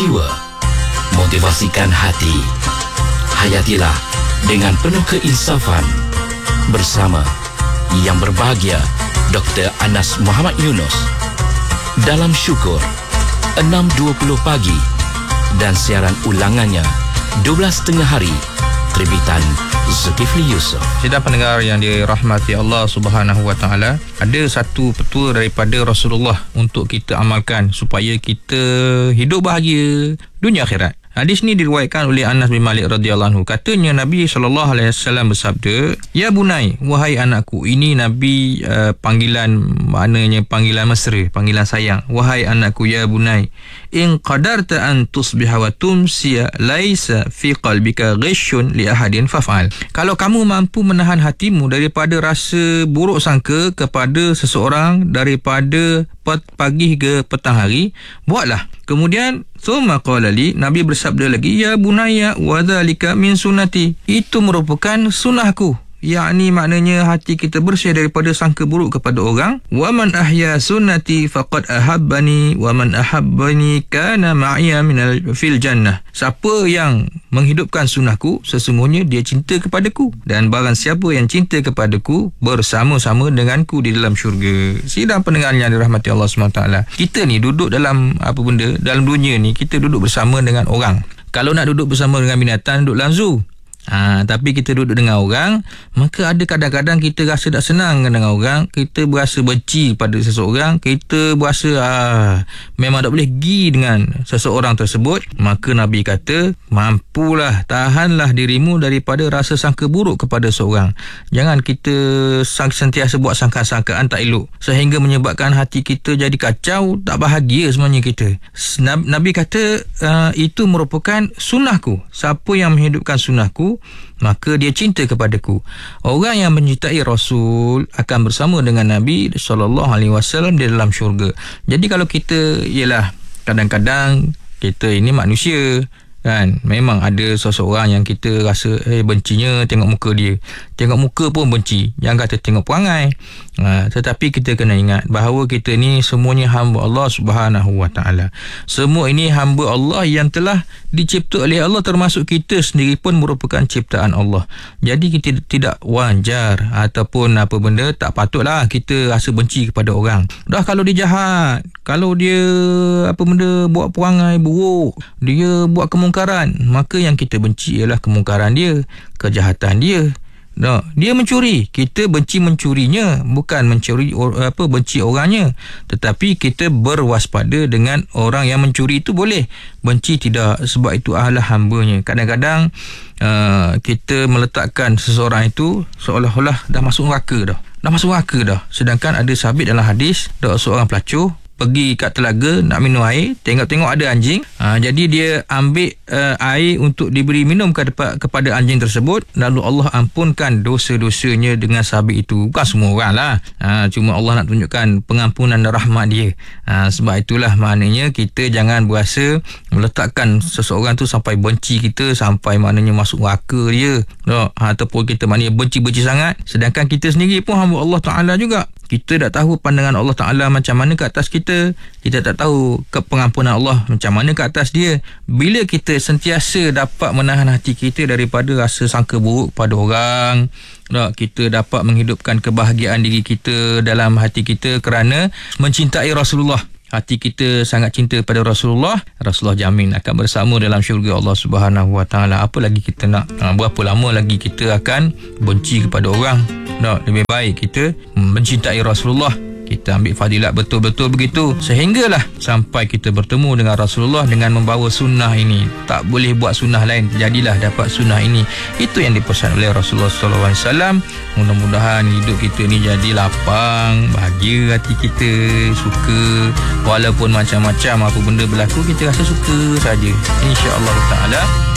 jiwa, motivasikan hati. Hayatilah dengan penuh keinsafan bersama yang berbahagia Dr. Anas Muhammad Yunus dalam Syukur 6.20 pagi dan siaran ulangannya 12.30 hari terbitan Zulkifli Yusof. Sidang pendengar yang dirahmati Allah Subhanahu wa taala, ada satu petua daripada Rasulullah untuk kita amalkan supaya kita hidup bahagia dunia akhirat. Hadis ni diriwayatkan oleh Anas bin Malik radhiyallahu anhu. Katanya Nabi SAW bersabda, "Ya bunai, wahai anakku." Ini Nabi panggilan, maknanya panggilan mesra, panggilan sayang. "Wahai anakku, ya bunai, in qadarta an tusbiha wa tumsiya laisa fi qalbika ghishun li ahadin faf'al." Kalau kamu mampu menahan hatimu daripada rasa buruk sangka kepada seseorang daripada pagi ke petang hari, buatlah. Kemudian summa qala li, Nabi bersabda lagi, "Ya bunayya wa dzalika min sunnati." Itu merupakan sunnahku. Yakni maknanya hati kita bersih daripada sangka buruk kepada orang. Wa man ahya sunnati faqad ahabbani wa man ahabbani kana ma'iya fil jannah. Siapa yang menghidupkan sunnahku, sesungguhnya dia cinta kepadaku, dan barang siapa yang cinta kepadaku bersama-sama denganku di dalam syurga. Sidang pendengar yang dirahmati Allah SWT, kita ni duduk dalam dalam dunia ni, kita duduk bersama dengan orang. Kalau nak duduk bersama dengan binatang, duduk dalam zoo. Tapi kita duduk dengan orang, maka ada kadang-kadang kita rasa tak senang dengan orang, kita berasa benci pada seseorang, kita berasa memang tak boleh pergi dengan seseorang tersebut. Maka Nabi kata, mampulah, tahanlah dirimu daripada rasa sangka buruk kepada seorang. Jangan kita sentiasa buat sangka-sangkaan tak elok, sehingga menyebabkan hati kita jadi kacau, tak bahagia sebenarnya kita. Nabi kata, itu merupakan sunnahku. Siapa yang menghidupkan sunnahku, maka dia cinta kepadaku. Orang yang mencintai Rasul akan bersama dengan Nabi SAW di dalam syurga. Jadi kalau kita, ialah kadang-kadang kita ini manusia kan, memang ada seseorang yang kita rasa bencinya tengok muka dia. Tengok muka pun benci, jangan kata tengok perangai. Tetapi kita kena ingat bahawa kita ni semuanya hamba Allah Subhanahu wa taala. Semua ini hamba Allah yang telah dicipta oleh Allah, termasuk kita sendiri pun merupakan ciptaan Allah. Jadi kita tidak wajar ataupun tak patutlah kita rasa benci kepada orang. Dah kalau dia jahat, kalau dia buat perangai buruk, dia buat kemungkaran, maka yang kita benci ialah kemungkaran dia, kejahatan dia. Dia mencuri, kita benci mencurinya, bukan benci orangnya. Tetapi kita berwaspada dengan orang yang mencuri itu boleh, benci tidak, sebab itu adalah hambanya. Kadang-kadang kita meletakkan seseorang itu seolah-olah dah masuk neraka dah. Sedangkan ada sabit dalam hadis, seorang pelacur pergi kat telaga nak minum air, tengok-tengok ada anjing. Jadi dia ambil air untuk diberi minum kepada anjing tersebut, lalu Allah ampunkan dosa-dosanya dengan sabit itu. Bukan semua orang lah, cuma Allah nak tunjukkan pengampunan dan rahmat dia. Sebab itulah maknanya kita jangan berasa meletakkan seseorang tu sampai benci kita, sampai maknanya masuk neraka dia, ataupun kita maknanya benci-benci sangat. Sedangkan kita sendiri pun hamba Allah Ta'ala juga. Kita tak tahu pandangan Allah Ta'ala macam mana ke atas kita. Kita tak tahu pengampunan Allah macam mana ke atas dia. Bila kita sentiasa dapat menahan hati kita daripada rasa sangka buruk pada orang, kita dapat menghidupkan kebahagiaan diri kita dalam hati kita kerana mencintai Rasulullah. Hati kita sangat cinta pada Rasulullah jamin akan bersama dalam syurga Allah Subhanahu wa taala. Apa lagi kita nak? Berapa lama lagi kita akan benci kepada orang? Lebih baik kita mencintai Rasulullah, kita ambil fadilat betul-betul begitu, sehinggalah sampai kita bertemu dengan Rasulullah dengan membawa sunnah ini. Tak boleh buat sunnah lain, jadilah dapat sunnah ini. Itu yang dipesan oleh Rasulullah SAW. Mudah-mudahan hidup kita ni jadi lapang, bahagia hati kita, suka. Walaupun macam-macam apa benda berlaku, kita rasa suka saja, insya-Allah Ta'ala.